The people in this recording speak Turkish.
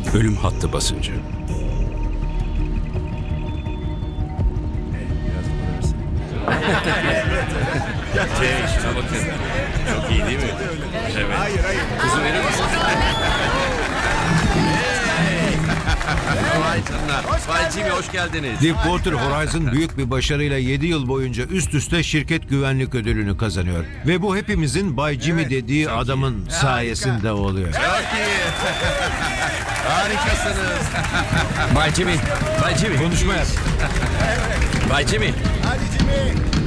Ölüm hattı basıncı. Şuna bakın. Çok iyi değil mi? Evet. Hayır. Kuzu verir misin? Vay canına. Vay Jimmy, hoş geldiniz. Deepwater Horizon büyük bir başarıyla 7 yıl boyunca üst üste şirket güvenlik ödülünü kazanıyor. Ve bu hepimizin Bay Jimmy dediği adamın sayesinde oluyor. Çok iyi. Harikasınız. Bay Jimmy. Bay Jimmy. Konuşma yap. Bay Jimmy. Hadi Jimmy.